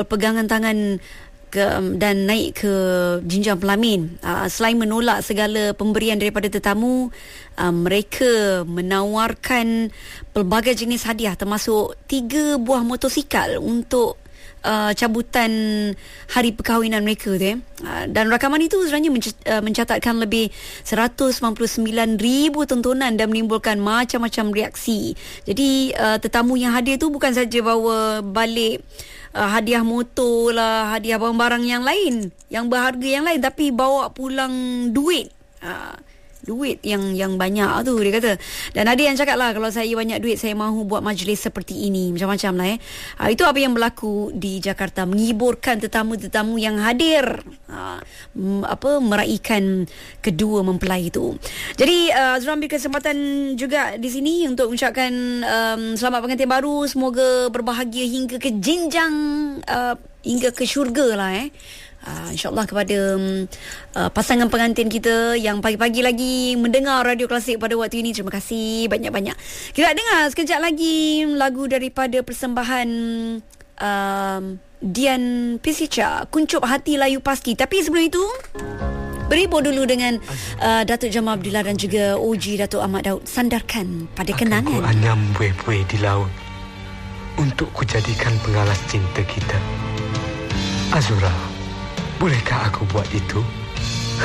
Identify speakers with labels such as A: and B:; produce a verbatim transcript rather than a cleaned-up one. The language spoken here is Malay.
A: pegangan tangan ke, dan naik ke jenjang pelamin. Uh, selain menolak segala pemberian daripada tetamu, uh, mereka menawarkan pelbagai jenis hadiah termasuk tiga buah motosikal untuk Uh, cabutan hari perkahwinan mereka tu, eh. uh, dan rakaman itu sebenarnya menc- uh, mencatatkan lebih seratus sembilan puluh sembilan ribu tontonan dan menimbulkan macam-macam reaksi. Jadi uh, tetamu yang hadir tu bukan saja bawa balik uh, hadiah motor lah, hadiah barang-barang yang lain yang berharga yang lain, tapi bawa pulang duit. uh, Duit yang yang banyak tu, dia kata. Dan ada yang cakap lah, kalau saya banyak duit, saya mahu buat majlis seperti ini. Macam-macam lah, eh. Ha, itu apa yang berlaku di Jakarta, menghiburkan tetamu-tetamu yang hadir, ha, m- apa meraikan kedua mempelai itu. Jadi uh, Azura ambil kesempatan juga di sini untuk mengucapkan um, selamat pengantin baru. Semoga berbahagia hingga ke jenjang uh, hingga ke syurga lah, eh. Uh, InsyaAllah kepada um, uh, pasangan pengantin kita yang pagi-pagi lagi mendengar Radio Klasik pada waktu ini, terima kasih banyak-banyak. Kita dengar sekejap lagi lagu daripada persembahan um, Dian Pisicca, Kuncup Hati Layu Pasti. Tapi sebelum itu, berhibur dulu dengan uh, Datuk Jamal Abdullah dan juga O G Datuk Ahmad Daud, Sandarkan Pada Kenangan.
B: Akan ku anyam buih-buih di laut untuk ku jadikan pengalas cinta kita. Azura, bolehkah aku buat itu?